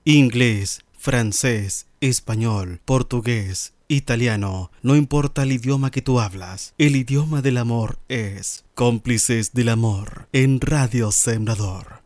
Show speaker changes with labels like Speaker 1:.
Speaker 1: Inglés, francés, español, portugués, italiano, no importa el idioma que tú hablas, el idioma del amor es Cómplices del Amor en Radio Sembrador.